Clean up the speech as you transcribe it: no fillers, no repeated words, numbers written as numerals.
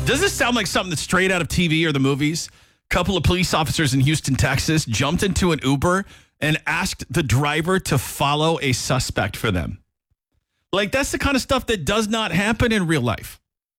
Does this sound like something that's straight out of TV or the movies? A couple of police officers in Houston, Texas, jumped into an Uber and asked the driver to follow a suspect for them. Like, that's the kind of stuff that does not happen in real life.